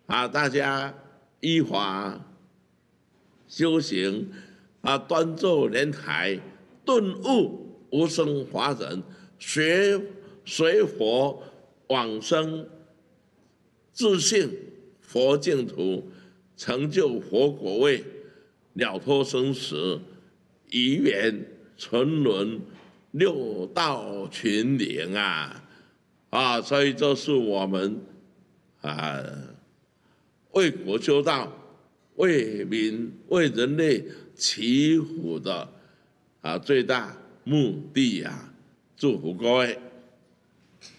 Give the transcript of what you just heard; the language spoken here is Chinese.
大家依法修行端坐莲台，顿悟无生法忍，随佛往生自性佛净土，成就佛果位，了脱生死，以远存轮六道群灵所以这是我们为国修道、为民、为人类祈福的最大目的祝福各位。